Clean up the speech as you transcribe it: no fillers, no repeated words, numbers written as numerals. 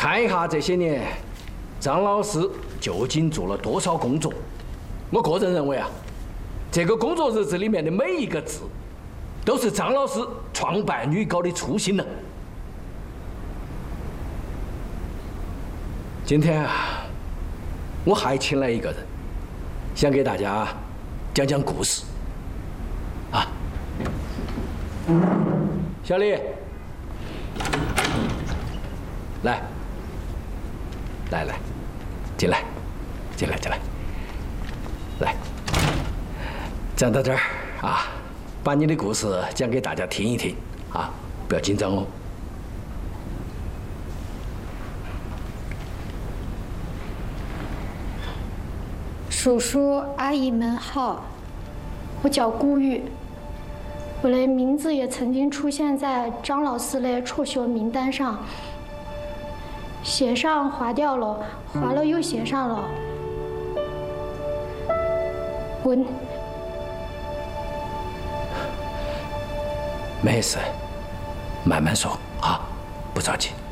看一下这些年张老师究竟做了多少工作。我个人认为啊，这个工作日志里面的每一个字，都是张老师创办女高的初心呢。今天啊，我还请来一个人，想给大家讲讲故事。啊，小李，来，进来，来，站到这儿啊，把你的故事讲给大家听一听啊，不要紧张哦。 叔叔阿姨们好，我叫顾玉，我的名字也曾经出现在张老师的辍学名单上，写上划掉了，划了又写上了。 没事，慢慢说啊，不着急。